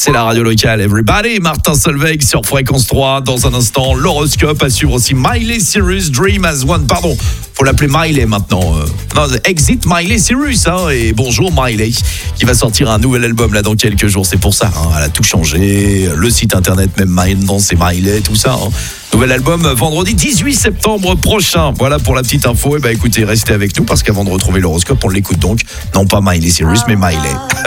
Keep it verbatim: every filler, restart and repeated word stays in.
C'est la radio locale, everybody. Martin Solveig sur Fréquence trois. Dans un instant, l'horoscope. À suivre aussi Miley Cyrus, Dream as One. Pardon, faut l'appeler Miley maintenant. Euh, non, Exit Miley Cyrus. Hein, et bonjour Miley, qui va sortir un nouvel album là dans quelques jours. C'est pour ça. Hein, elle a tout changé. Le site internet, même maintenant, c'est Miley, tout ça. Hein. Nouvel album vendredi dix-huit septembre prochain. Voilà pour la petite info. Et bah écoutez, restez avec nous parce qu'avant de retrouver l'horoscope, on l'écoute donc. Non pas Miley Cyrus, mais Miley.